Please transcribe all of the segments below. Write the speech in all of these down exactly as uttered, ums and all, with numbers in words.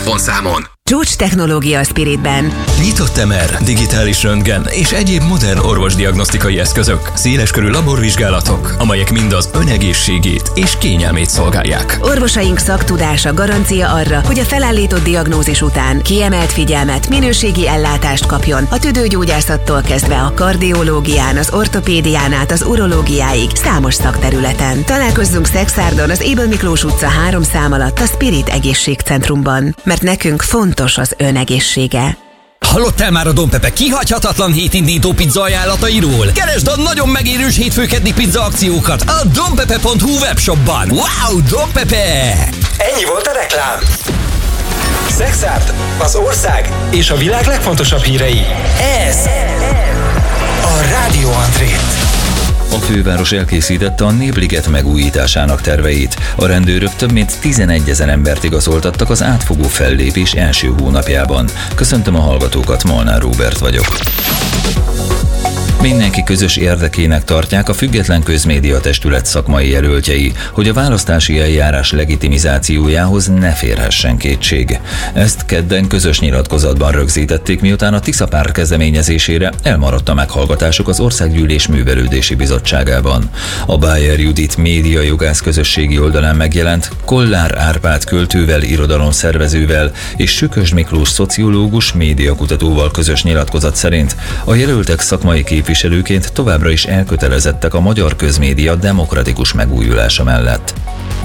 telefonszámon. Csúcs technológia a Spiritben. Nyitott em er, digitális röntgen és egyéb modern orvosdiagnosztikai eszközök, széleskörű laborvizsgálatok, amelyek mind az ön egészségét és kényelmét szolgálják. Orvosaink szaktudása garancia arra, hogy a felállított diagnózis után kiemelt figyelmet, minőségi ellátást kapjon a tüdőgyógyászattól kezdve a kardiológián, az ortopédián át az urológiáig számos szakterületen. Találkozzunk Szexárdon az Ébel Miklós utca három szám alatt a Spirit Egészségcentrumban, mert nekünk fontos az ön egészsége. Hallottál már a Don Pepe kihagyhatatlan hétindító pizza ajánlatairól? Keresd a nagyon megérős hétfőkeddi pizza akciókat a donpepe pont hu webshopban. Wow, Don Pepe! Ennyi volt a reklám. Szexárd, az ország és a világ legfontosabb hírei. Ez a Rádió Andrét. A főváros elkészítette a Népliget megújításának terveit. A rendőrök több mint tizenegyezer embert igazoltattak az átfogó fellépés első hónapjában. Köszöntöm a hallgatókat, Molnár Róbert vagyok. Mindenki közös érdekének tartják a Független Közmédia Testület szakmai jelöltjei, hogy a választási eljárás legitimizációjához ne férhessen kétség. Ezt kedden közös nyilatkozatban rögzítették, miután a Tisza párt kezdeményezésére elmaradt a meghallgatásuk az Országgyűlés Művelődési Bizottságában. A Bájer Judit médiajogász közösségi oldalán megjelent Kollár Árpád költővel, irodalomszervezővel és Sükös Miklós szociológus médiakutatóval közös nyilatkozat szerint a jelöltek szakmai képviselők Képviselőként továbbra is elkötelezettek a magyar közmédia demokratikus megújulása mellett.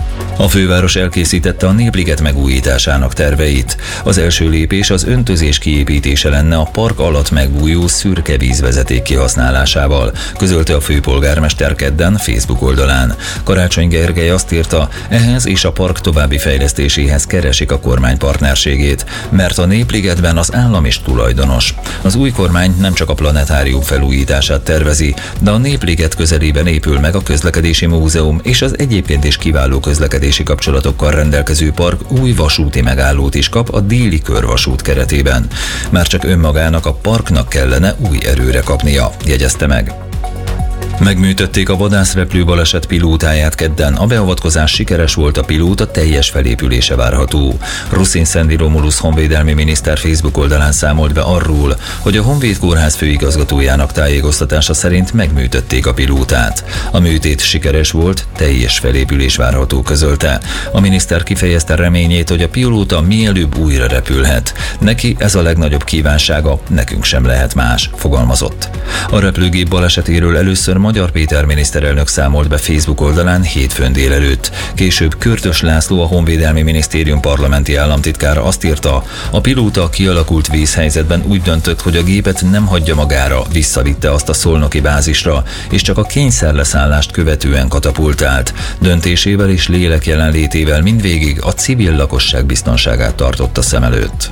A főváros elkészítette a Népliget megújításának terveit. Az első lépés az öntözés kiépítése lenne a park alatt megbújó szürke vízvezeték kihasználásával, közölte a főpolgármester kedden Facebook oldalán. Karácsony Gergely azt írta, ehhez és a park további fejlesztéséhez keresik a kormány partnerségét, mert a Népligetben az állam is tulajdonos. Az új kormány nem csak a planetárium felújítását tervezi, de a Népliget közelében épül meg a közlekedési múzeum és az egyébként is kiváló közlekedési kapcsolatokkal rendelkező park új vasúti megállót is kap a déli körvasút keretében. Már csak önmagának a parknak kellene új erőre kapnia, jegyezte meg. Megműtötték a vadászrepülő baleset pilótáját kedden, a beavatkozás sikeres volt, a pilóta teljes felépülése várható. Ruszin Szendi Romulusz honvédelmi miniszter Facebook oldalán számolt be arról, hogy a Honvéd Kórház főigazgatójának tájékoztatása szerint megműtötték a pilótát. A műtét sikeres volt, teljes felépülés várható, közölte. A miniszter kifejezte reményét, hogy a pilóta mielőbb újra repülhet. Neki ez a legnagyobb kívánsága, nekünk sem lehet más, fogalmazott. A repülőgép balesetéről először Magyar Péter miniszterelnök számolt be Facebook oldalán hétfőn délelőtt. Később Körtös László, a Honvédelmi Minisztérium parlamenti államtitkára azt írta, a pilóta kialakult vészhelyzetben úgy döntött, hogy a gépet nem hagyja magára, visszavitte azt a szolnoki bázisra, és csak a kényszerleszállást követően katapultált. Döntésével és lélek jelenlétével mindvégig a civil lakosság biztonságát tartotta szem előtt.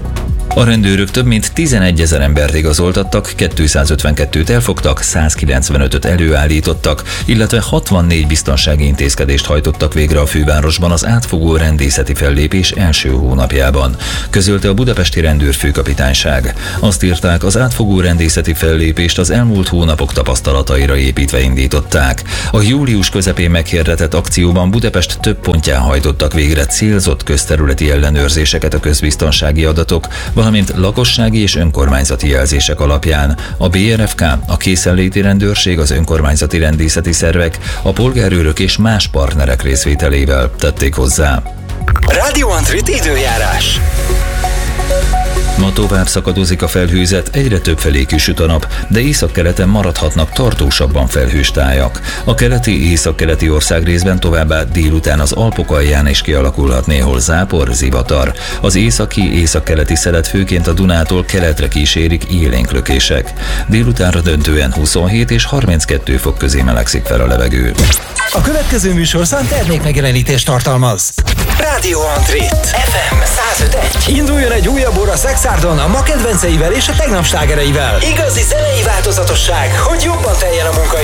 A rendőrök több mint tizenegyezer embert igazoltattak, kétszázötvenkettőt elfogtak, százkilencvenötöt előállítottak, illetve hatvannégy biztonsági intézkedést hajtottak végre a fővárosban az átfogó rendészeti fellépés első hónapjában, közölte a budapesti rendőrfőkapitányság. Azt írták, az átfogó rendészeti fellépést az elmúlt hónapok tapasztalataira építve indították. A július közepén meghirdetett akcióban Budapest több pontján hajtottak végre célzott közterületi ellenőrzéseket a közbiztonsági adatok, valamint lakossági és önkormányzati jelzések alapján. A bé er ef ká, a készenléti rendőrség, az önkormányzati rendészeti szervek, a polgárőrök és más partnerek részvételével tették hozzá. Rádió Andrét időjárás. Ma tovább szakadozik a felhőzet, egyre több felé kisüt a nap, de északkeleten maradhatnak tartósabban felhős tájak. A keleti északkeleti országrészben továbbá délután az Alpok alján is kialakulhat néhol zápor, zivatar. Az északi északkeleti szelet főként a Dunától keletre kísérik élénk lökések. Délutánra döntően huszonhét és harminckettő fok közé melegszik fel a levegő. A következő műsorszám termékmegjelenítést tartalmaz. Rádió Andrét ef em száz öt egy. Induljon egy újabb óra Szexárdon a ma kedvenceivel és a tegnap slágereivel. Igazi zenei változatosság, hogy jobban teljen a munka